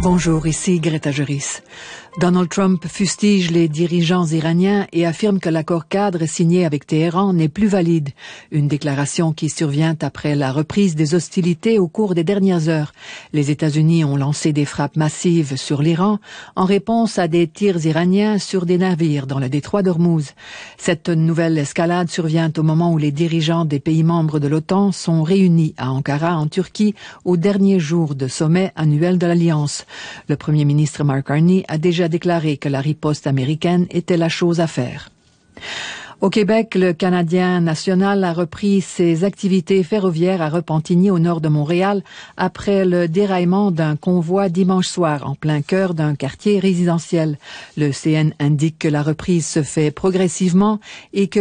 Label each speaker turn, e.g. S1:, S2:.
S1: Bonjour, ici Greta Juris. Donald Trump fustige les dirigeants iraniens et affirme que l'accord cadre signé avec Téhéran n'est plus valide. Une déclaration qui survient après la reprise des hostilités au cours des dernières heures. Les États-Unis ont lancé des frappes massives sur l'Iran en réponse à des tirs iraniens sur des navires dans le détroit d'Ormuz. Cette nouvelle escalade survient au moment où les dirigeants des pays membres de l'OTAN sont réunis à Ankara, en Turquie, au dernier jour de sommet annuel de l'Alliance. Le Premier ministre Mark Carney a déjà déclaré que la riposte américaine était la chose à faire. Au Québec, le Canadien national a repris ses activités ferroviaires à Repentigny, au nord de Montréal, après le déraillement d'un convoi dimanche soir en plein cœur d'un quartier résidentiel. Le CN indique que la reprise se fait progressivement et que